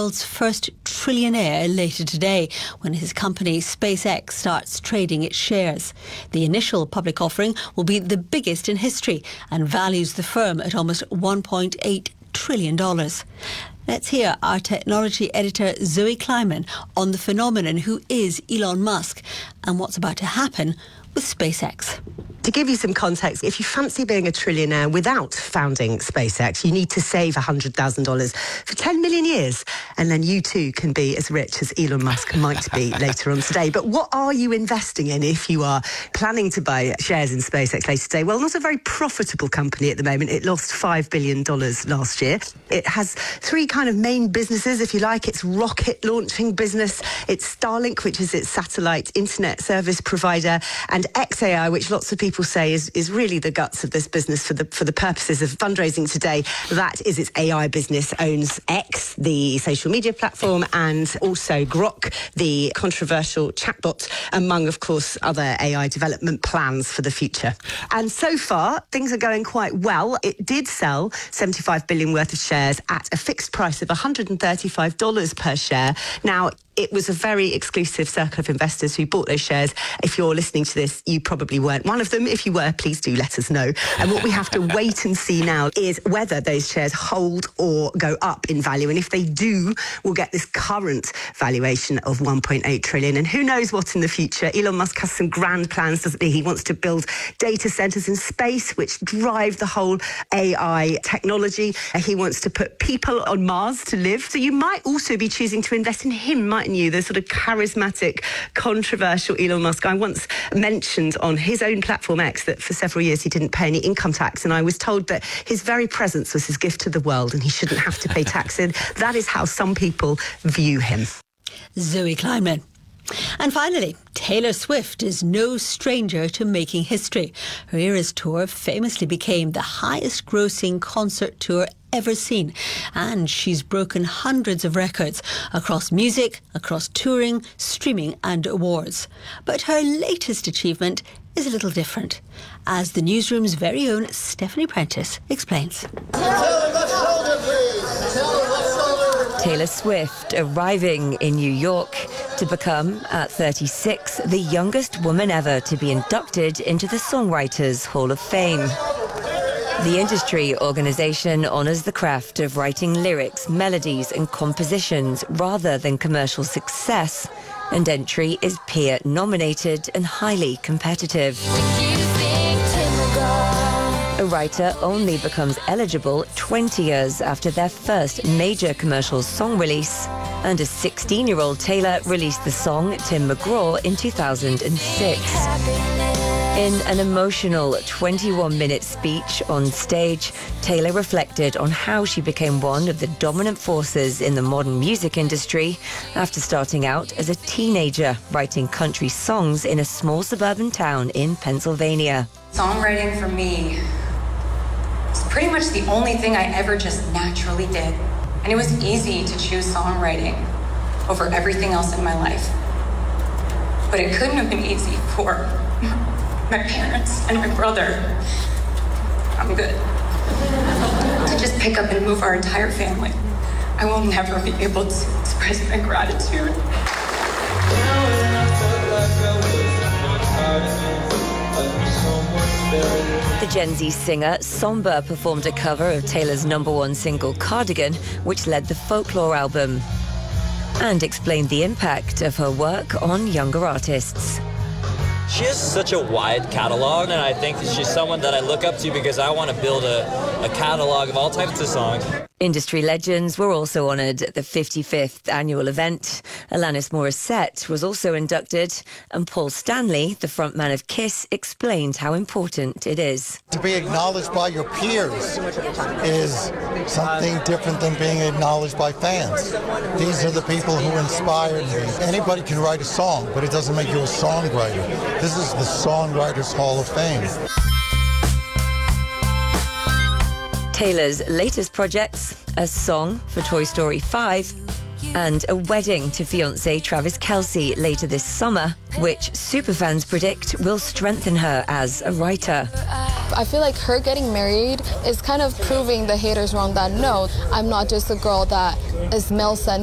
world's first trillionaire later today when his company SpaceX starts trading its shares. The initial public offering will be the biggest in history and values the firm at almost $1.8 trillion. Let's hear our technology editor Zoe Kleiman on the phenomenon, who is Elon Musk, and what's about to happen with SpaceX. To give you some context, if you fancy being a trillionaire without founding SpaceX, you need to save $100,000 for 10 million years. And then you too can be as rich as Elon Musk might be later on today. But what are you investing in if you are planning to buy shares in SpaceX later today? Well, not a very profitable company at the moment. It lost $5 billion last year. It has three kind of main businesses, if you like. It's rocket launching business. It's Starlink, which is its satellite internet service provider, and xAI, which lots of people say is really the guts of this business for the purposes of fundraising today. That is its AI business, owns X, the social media platform, and also Grok, the controversial chatbot, among, of course, other AI development plans for the future. And so far, things are going quite well. It did sell 75 billion worth of shares at a fixed price of $135 per share. Now, it was a very exclusive circle of investors who bought those shares. If you're listening to this, you probably weren't one of them. If you were, please do let us know. And what we have to wait and see now is whether those shares hold or go up in value. And if they do, we'll get this current valuation of 1.8 trillion. And who knows what in the future. Elon Musk has some grand plans, doesn't he? He wants to build data centers in space, which drive the whole AI technology. He wants to put people on Mars to live. So you might also be choosing to invest in him, mightn't you? The sort of charismatic, controversial Elon Musk. I once mentioned on his own platform X that for several years he didn't pay any income tax, and I was told that his very presence was his gift to the world and he shouldn't have to pay tax. And that is how some people view him. Zoe Kleiman. And finally, Taylor Swift is no stranger to making history. Her Eras tour famously became the highest grossing concert tour ever seen, and she's broken hundreds of records across music, across touring, streaming and awards. But her latest achievement is a little different, as the newsroom's very own Stephanie Prentice explains. Taylor Swift arriving in New York to become, at 36, the youngest woman ever to be inducted into the Songwriters Hall of Fame. The industry organisation honours the craft of writing lyrics, melodies and compositions rather than commercial success, and entry is peer-nominated and highly competitive. A writer only becomes eligible 20 years after their first major commercial song release, and a 16-year-old Taylor released the song Tim McGraw in 2006. In an emotional 21-minute speech on stage, Taylor reflected on how she became one of the dominant forces in the modern music industry after starting out as a teenager writing country songs in a small suburban town in Pennsylvania. Songwriting for me is pretty much the only thing I ever just naturally did. And it was easy to choose songwriting over everything else in my life. But it couldn't have been easy for my parents and my brother. I'm good. To just pick up and move our entire family. I will never be able to express my gratitude. The Gen Z singer Somber performed a cover of Taylor's #1 single Cardigan, which led the Folklore album, and explained the impact of her work on younger artists. She has such a wide catalog, and I think she's someone that I look up to because I want to build a catalog of all types of songs. Industry legends were also honoured at the 55th annual event. Alanis Morissette was also inducted, and Paul Stanley, the frontman of Kiss, explained how important it is. To be acknowledged by your peers is something different than being acknowledged by fans. These are the people who inspired me. Anybody can write a song, but it doesn't make you a songwriter. This is the Songwriters Hall of Fame. Taylor's latest projects, a song for Toy Story 5 and a wedding to fiancé Travis Kelce later this summer, which superfans predict will strengthen her as a writer. I feel like her getting married is kind of proving the haters wrong that no, I'm not just a girl that is male-centered.